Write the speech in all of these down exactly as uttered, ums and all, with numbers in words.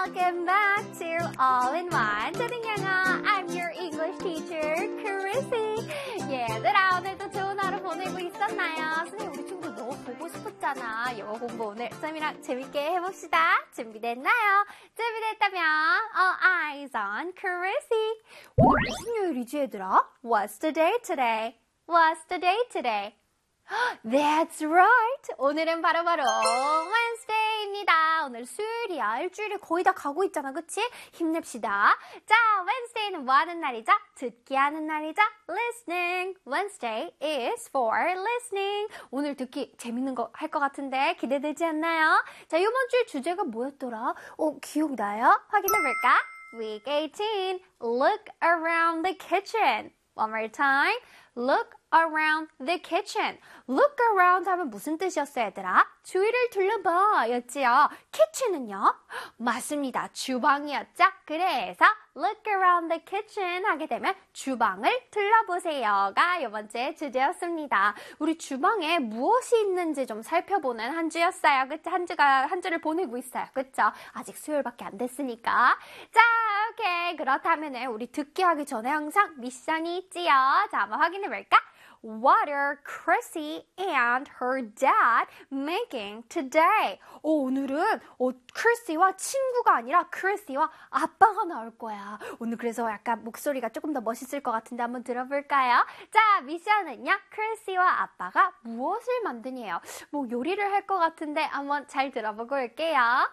Welcome back to All-in-One 초등 영어. I'm your English teacher, Chrissy. 얘들아, 오늘도 좋은 하루 보내고 있었나요? 선생님, 우리 친구 너무 보고 싶었잖아. 영어 공부 오늘 쌤이랑 재밌게 해봅시다. 준비됐나요? 준비됐다면 All eyes on Chrissy. 오늘 무슨 요일이지, 얘들아? What's the day today? What's the day today? That's right. 오늘은 바로바로 Wednesday입니다. 오늘 수요일이야. 일주일이 거의 다 가고 있잖아. 그치? 힘냅시다. 자, Wednesday는 뭐 하는 날이죠? 듣기 하는 날이죠? Listening. Wednesday is for listening. 오늘 듣기 재밌는 거 할 것 같은데 기대되지 않나요? 자, 이번 주의 주제가 뭐였더라? 어, 기억나요? 확인해볼까? Week eighteen. Look around the kitchen. One more time. Look around the kitchen. Look around 하면 무슨 뜻이었어요, 얘들아? 주위를 둘러봐 였지요. kitchen은요? 맞습니다. 주방이었죠? 그래서 look around the kitchen 하게 되면 주방을 둘러보세요가 이번 주의 주제였습니다. 우리 주방에 무엇이 있는지 좀 살펴보는 한 주였어요. 그쵸? 한 주가, 한 주를 보내고 있어요. 그쵸? 아직 수요일밖에 안 됐으니까. 자, 오케이. 그렇다면 우리 듣기 하기 전에 항상 미션이 있지요. 자, 한번 확인해 볼까? What are Chrissy and her dad making today? 오, 오늘은 어, 크리시와 친구가 아니라 크리시와 아빠가 나올 거야. 오늘 그래서 약간 목소리가 조금 더 멋있을 것 같은데 한번 들어볼까요? 자, 미션은요. 크리시와 아빠가 무엇을 만드니에요? 뭐 요리를 할 것 같은데 한번 잘 들어보고 올게요.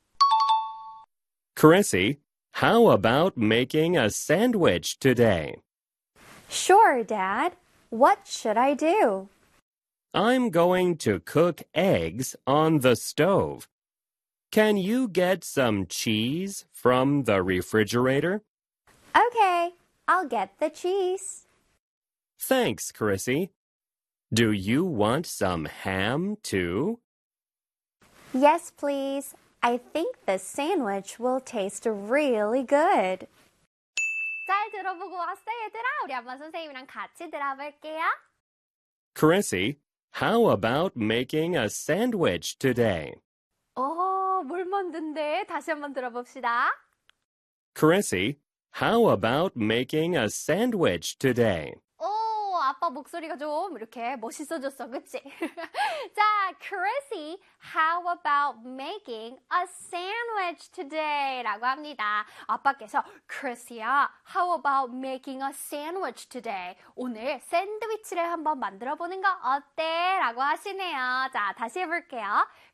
Chrissy, how about making a sandwich today? Sure, Dad. What should I do? I'm going to cook eggs on the stove. Can you get some cheese from the refrigerator? Okay, I'll get the cheese. Thanks, Chrissy. Do you want some ham too? Yes, please. I think the sandwich will taste really good. 잘 들어보고 왔어요, 얘들아? 우리 한번 선생님이랑 같이 들어볼게요. Chrissy, how about making a sandwich today? 어, 뭘 만든대? 다시 한번 들어봅시다. Chrissy, how about making a sandwich today? 오, 아빠 목소리가 좀 이렇게 멋있어졌어, 그치? 자, Chrissy, how about making a sandwich today? 라고 합니다. 아빠께서, Chrissy야, how about making a sandwich today? 오늘 샌드위치를 한번 만들어보는 거 어때? 라고 하시네요. 자, 다시 해볼게요.